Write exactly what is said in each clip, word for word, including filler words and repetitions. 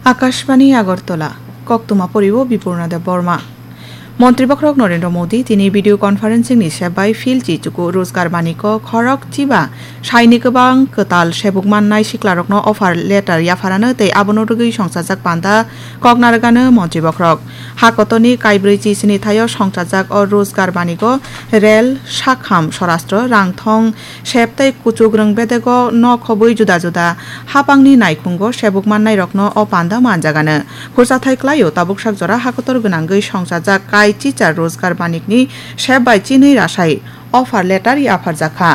আকাশবাণী আগরতলা কক্তমা পরিব বিপূর্ণদেব বর্মা মন্ত্রীবক্রক নরেন্দ্র মোদী তিনি video conferencing ni সেবাই feel চিচুকু রোজগার মানিক খরক চিবা সাইনি গোবাं কতাল সেবুক মাননাই সিকলারকনো অফার লেটার ইয়াফারানো তৈ আবনরগৈ সংসাজাক পান্তা কগনারগানো মন্ত্রীবক্রক হাকতনি কাইব্रै চিসিনি থায় সংসাজাক ও রোজগার মানিক রেল শাখাম স্বরাষ্ট্র রাংথং সেবতৈ কুচুক রংবেদেগ ন খবৈ জুদা জুদা হাপাংনি নাইখুঙ্গ সেবুক মাননাই রকনো অ পান্তা মানজাগানো খুরসাথাই ক্লাইও তাবুকসাক জরা হাকতর গনাঙ্গৈ সংসাজাক চিচার রোজগার বানিকনি সেবাই চিনি রাশাই অফার লেটার ইয়াফার জাখা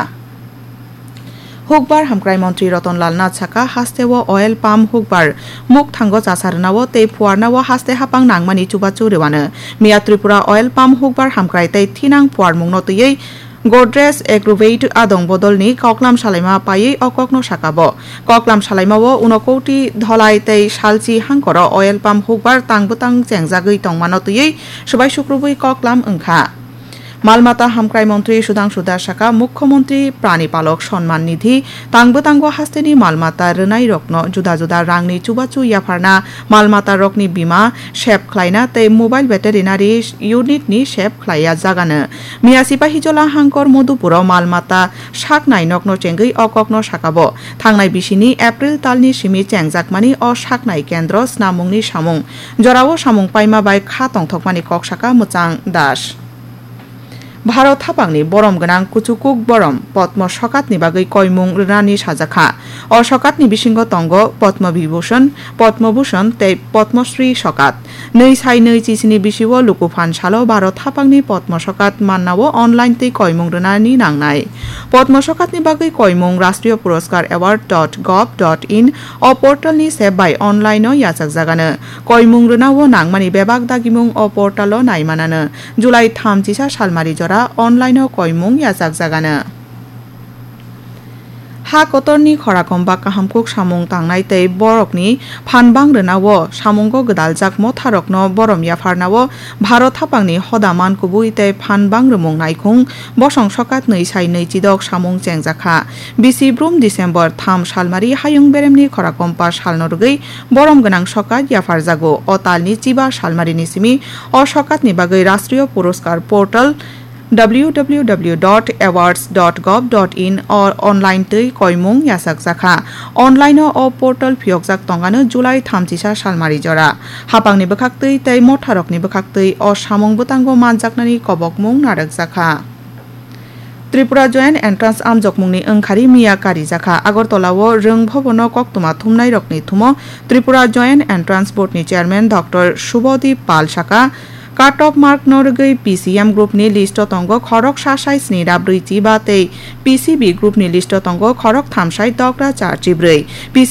হুকবার হামক্রাই মন্ত্রী রতনলাল নাথ সাকা হাস্তে ও অয়েল পাম হুকবার মুখ থাঙ্গ চাসারনাও তৈ ফুয়ারনাও হাস্তে হাপাং নাংমানি চুবাচু রেওয়ানো মিয়া ত্রিপুরা অয়েল পাম হুকবার হামক্রাই তৈ থিনাং ফুয়ার মুং নতयै গোড্রেজ এগ্রোভেট আদং বদলনি ককলাম সালাইমা পাইयै অককনো সাকাব ককলাম সালাইমাও উনকৌটি ধলাই তৈ সালচি হাংকর অয়েল পাম হুকবার তাংবতাং চেংজাগৈ তংমানতयै সবাই শুক্রবৈ ককলাম ওংখা মালমাতা হামক্রাই মন্ত্রী সুধাংশু দাস সাকা মুখ্যমন্ত্রী প্রাণীপালক সম্মান নিধি তাংবতাঙ্গ হাস্তেনি মালমাতা রনাই রত্ন জুদা জুদা রাংনি চুবাচু ইয়াফারনা মালমাতা রকনি বিমা সেব খ্লাইনা তৈ মোবাইল ভেটেরিনারি ইউনিটনি সেব খ্লাইয়া জাগানো মিয়া সিপাহিজলা হাংকর মধুপুর মালমাতা শাক নাই নগ্ন চেঙ্গৈ অকগ্ন সাকাব থাংনাই বিশিনি এপ্রিল তালনি সিমি চেংজাকমানি অ শাক নাই কেন্দ্র স্নামুংনি সামুং জরাও সামুং পাইমা বাই খা তংথকমানি কক সাকা মুচাং দাস ভারত হাপাংনি বরম গনাং কুচুকুক বরম পদ্ম সকাতনি বাগৈ কয়মুং রানি সাজাখা অ সকাতনি বিসিঙ্গ তঙ্গ পদ্মবিভূষণ পদ্মভূষণ তৈ পদ্মশ্রী সকাত नै সাই नै চিসিনি বিসিও লুকুফান সালো ভারত হাপাংনি পদ্ম সকাত মান্নাও অনলাইন তৈ কয়মুং রানি নাংনাই পদ্ম সকাতনি বাগৈ কয়মুং রাষ্ট্রীয় পুরস্কার award dot gov dot in অ পোর্টালনি সেবাই অনলাইন ইয়াচাক জাগানো কয়মুং রানাও নাংমানি বেবাক দাগিমুং অ পোর্টাল নাইমানানো জুলাই থাম চিসা সালমারি অনলাইন কয়মুং ইয়াজাক জাগানো হা কতরনি খরাকম বা কাহামকুক সামুং তাংনাই তৈ বরকনি ফানবাং রনাও সামুঙ্গ গদালজাক মথারকন বরম ইয়াফারনাও ভারত হাপাংনি হদামান কুবুই তৈ ফানবাং রমুং নাইখুং বসং সকাত नै সাই नै চিদক সামুং চেংজাখা বিসি ব্রুম ডিসেম্বর থাম সালমারি হায়ুং বেরেমনি খরাকম্পা সালনরগৈ বরম গনাং সকাত ইয়াফার জাগো অতালনি চিবা সালমারিনি সিমি অ সকাতনি বাগৈ রাষ্ট্রীয় পুরস্কার portal W W W dot awards dot gov dot in or online তৈ কয়মুং ইয়াসাক জাখা অনলাইন অ পোর্টাল ফিয়কজাক তঙ্গানো জুলাই থামচিসা সালমারি জরা হাপাংনি বখাক্তৈ তৈ মথারকনি বখাক্তৈ অ সামুং বুতাঙ্গ মানজাকনানি কবকমুং নারক জাখা ত্রিপুরা জয়েন্ট এন্ট্রান্স আমজকমুংনি ওংখারি মিয়া কারি জাখা আগরতলাও রং ভবন কক্তমা থুমনাই রকনি থুমো Tripura joint entrance বোর্ডনি chairman doctor Subhadip পাল সাকা cut off mark নরগৈ PCM গ্রুপনি list তঙ্গ খরক সাসাই স্নিরা ব্রৈচি বা তৈ পিসিবি গ্রুপনি লিস্ট তঙ্গ খরক থামসাই দগ্রা চার চিব্रै